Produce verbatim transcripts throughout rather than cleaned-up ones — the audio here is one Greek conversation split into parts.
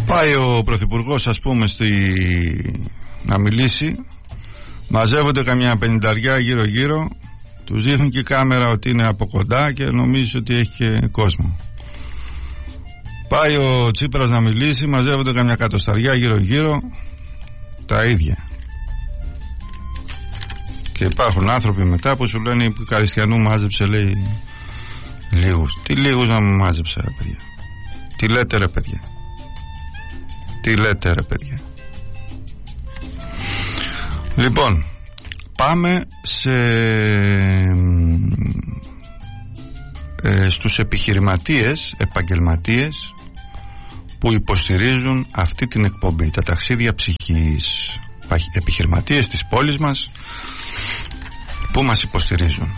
Πάει ο Πρωθυπουργός, ας πούμε, στη... να μιλήσει. Μαζεύονται καμιά πενηνταριά γύρω γύρω. Τους δείχνει και η κάμερα ότι είναι από κοντά και νομίζει ότι έχει και κόσμο. Πάει ο Τσίπρας να μιλήσει. Μαζεύονται καμιά κατοσταριά γύρω γύρω. Τα ίδια. Και υπάρχουν άνθρωποι μετά που σου λένε που Καριστιανού μάζεψε, λέει, λίγους. Τι λίγους να μου μάζεψε, ρε παιδιά? Τι λέτε, ρε παιδιά? Τι λέτε, ρε παιδιά? Λοιπόν, πάμε σε, ε, στους επιχειρηματίες, επαγγελματίες που υποστηρίζουν αυτή την εκπομπή, τα ταξίδια ψυχής. Επιχειρηματίες της πόλης μας που μας υποστηρίζουν.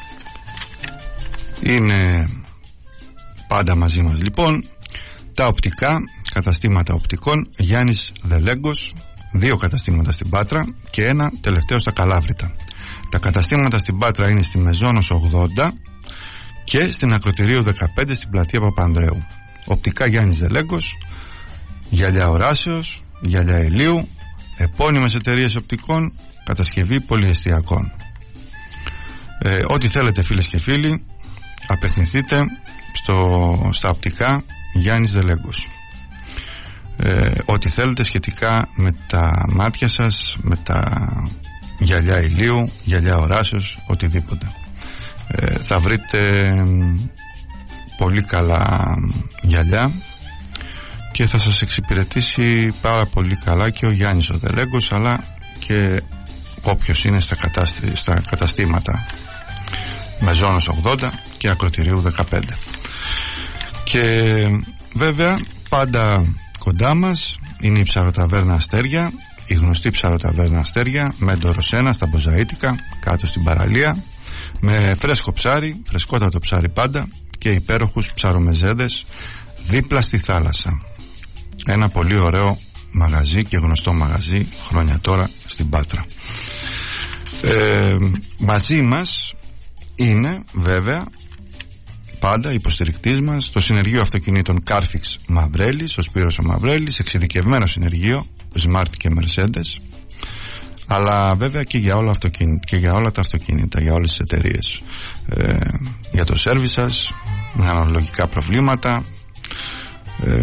Είναι πάντα μαζί μας. Λοιπόν, τα οπτικά, καταστήματα οπτικών Γιάννης Δελέγκος, δύο καταστήματα στην Πάτρα και ένα τελευταίο στα Καλάβρητα. Τα καταστήματα στην Πάτρα είναι στη Μεζόνος ογδόντα και στην Ακροτηρίου δεκαπέντε στην πλατεία Παπανδρέου. Οπτικά Γιάννης Δελέγκος, γυαλιά οράσεως, γυαλιά ηλίου, επώνυμες εταιρείες οπτικών, κατασκευή πολυεστιακών. Ε, ό,τι θέλετε, φίλες και φίλοι, απευθυνθείτε στο, στα οπτικά Γιάννης Δελέγκος. Ε, ό,τι θέλετε σχετικά με τα μάτια σας, με τα γυαλιά ηλίου, γυαλιά οράσεως, οτιδήποτε. Ε, θα βρείτε πολύ καλά γυαλιά και θα σας εξυπηρετήσει πάρα πολύ καλά και ο Γιάννης ο Δελέγκος, αλλά και όποιος είναι στα, κατάστη, στα καταστήματα Μεζόνος ογδόντα και Ακροτηρίου δεκαπέντε. Και βέβαια πάντα κοντά μας είναι η ψαροταβέρνα Αστέρια, η γνωστή ψαροταβέρνα Αστέρια, Μέντορος ένα στα Μποζαΐτικα, κάτω στην παραλία, με φρέσκο ψάρι, φρεσκότατο ψάρι πάντα, και υπέροχους ψαρομεζέδες δίπλα στη θάλασσα. Ένα πολύ ωραίο μαγαζί και γνωστό μαγαζί χρόνια τώρα στην Πάτρα. Ε, μαζί μας είναι βέβαια πάντα υποστηρικτής μας το συνεργείο αυτοκινήτων Carfix Μαυρέλης, ο Σπύρος ο Μαυρέλης, εξειδικευμένο συνεργείο Smart και Mercedes, αλλά βέβαια και για όλα, αυτοκίνητα, και για όλα τα αυτοκίνητα, για όλες τις εταιρείες, ε, για το σέρβις σας, με αναλογικά προβλήματα. ε,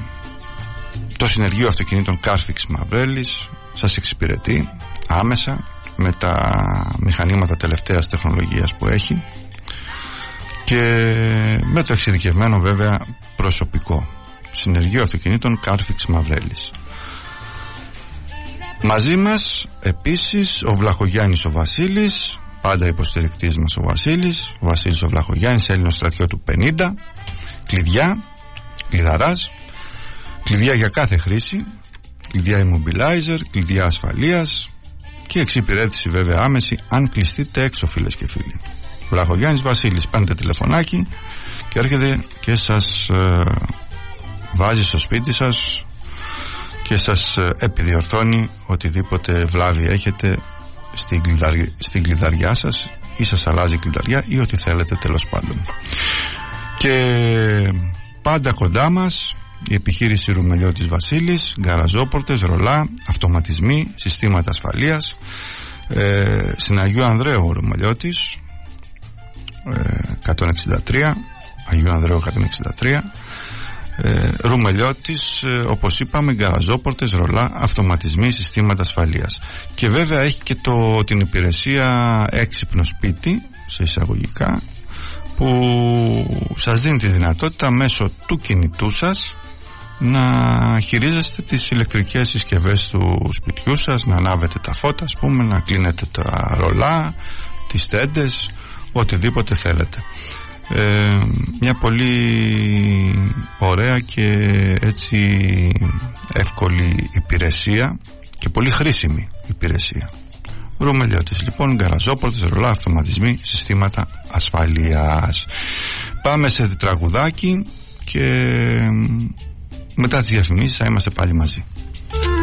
το συνεργείο αυτοκινήτων Carfix Μαυρέλης σας εξυπηρετεί άμεσα με τα μηχανήματα τελευταίας τεχνολογίας που έχει και με το εξειδικευμένο βέβαια προσωπικό. Συνεργείο αυτοκινήτων Carfix Μαυρέλης. Μαζί μας επίσης ο Βλαχογιάννης ο Βασίλης, πάντα υποστηρικτής μας ο Βασίλης, ο Βασίλης ο Βλαχογιάννης, Έλληνος στρατιώτου πενήντα, κλειδιά, κλειδαράς, κλειδιά για κάθε χρήση, κλειδιά immobilizer, κλειδιά ασφαλείας και εξυπηρέτηση βέβαια άμεση αν κλειστείτε έξω, φίλες και φίλοι. Βλαχογιάννης Βασίλης, παίρνετε τηλεφωνάκι και έρχεται και σας ε, βάζει στο σπίτι σας και σας ε, επιδιορθώνει οτιδήποτε βλάβη έχετε στην, κλειδαρι, στην κλειδαριά σας, ή σας αλλάζει κλειδαριά ή ό,τι θέλετε τέλος πάντων. Και πάντα κοντά μας η επιχείρηση Ρουμελιώτης Βασίλης, γκαραζόπορτες, ρολά, αυτοματισμοί, συστήματα ασφαλείας, ε, στην Αγίου Ανδρέου ο Ρουμελιώτης, ε, εκατόν εξήντα τρία, Αγίου Ανδρέου εκατόν εξήντα τρία, ε, Ρουμελιώτης, ε, όπως είπαμε, γκαραζόπορτες, ρολά, αυτοματισμοί, συστήματα ασφαλείας. Και βέβαια έχει και το, την υπηρεσία έξυπνο σπίτι, σε εισαγωγικά, που σας δίνει τη δυνατότητα μέσω του κινητού σας να χειρίζεστε τις ηλεκτρικές συσκευές του σπιτιού σας, να ανάβετε τα φώτα, ας πούμε, να κλείνετε τα ρολά, τις τέντες, οτιδήποτε θέλετε. Ε, μια πολύ ωραία και έτσι εύκολη υπηρεσία και πολύ χρήσιμη υπηρεσία. Ρουμελιώτης λοιπόν, γκαραζόπορτες, ρολά, αυτοματισμοί, συστήματα ασφαλείας. Πάμε σε τραγουδάκι και μετά τις διαφημίσεις θα είμαστε πάλι μαζί.